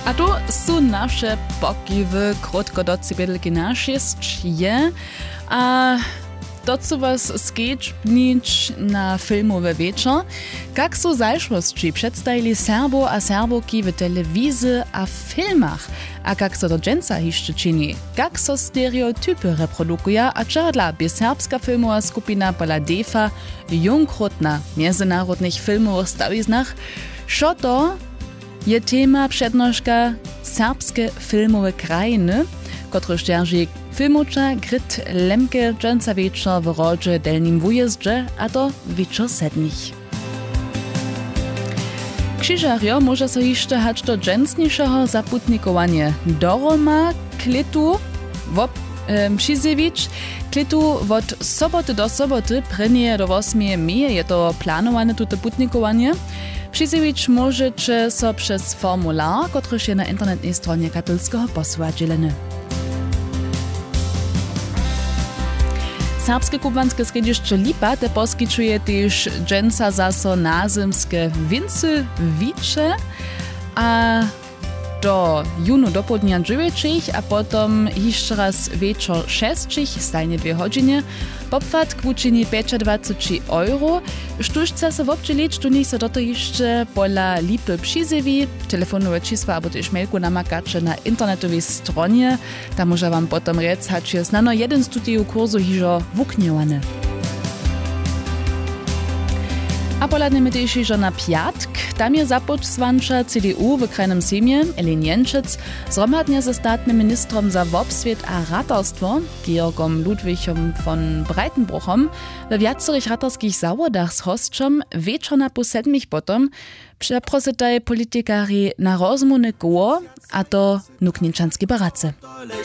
A tu sú naše pokiwy krótko do cybelki našesť je. A docu was skečnič na filmowy wieczór. Jak sú zajszłości przedstawili Serbo a Serbowki w telewizji a filmach? A jak so to dżęca jeszcze czyni? Jak so stereotypy reprodukuje? A czadla by serbska filmowa skupina pola DEFA jungkrut na międzynarodnych filmowych stawiznach? Šo to je tema przednożka serbskie filmowe krajiny, które dzierży filmowcza Grit Lemke dżęca wieczór w rodzie delnim wujeździe, a to wieczór sedmich. Krzyżario może so jeszcze hać do dżęsniejszego zaputnikowania doroma klitu przyzjewić. Klitu od soboty do soboty, prenie do 8 meje je to planowane tute putnikowanie. Przyzjewić możecie so przez formular, który jest na internetnej stronie katolskiego posła dzielony. Serbskie kubłanskie skrzydziszcze Lipa te poskyčuje też dżęca zaso nazymskie wincy wicze, a do junu do południa 9, a potom jeszcze raz wieczór 6, stajnie 2 godziny. Popłat kwuczyni 25 €. Sztuczca se w obdzielić, tu niech se do to jeszcze pola Lipy przyzywi, telefonowe czysła, albo też mailku namakacze na internetowej stronie. Tam może wam potom rec, hać jest nano jeden studiu kursu hižo wukniewany. A poladniemy też hižo na piatk. Tam je započsvanča CDU w krajnym Sejmie, Elin Jenčec, zromadnia ze statnym ministrom za wobswiet a ratarstwo, Georgom Ludwigom von Breitenbruchom, we wiacerich ratarskich zawodach z hostrzom, wieczorna po 7 potom, przeprosytaj politikari na rozmowny koło, a to nukninczanskie barace.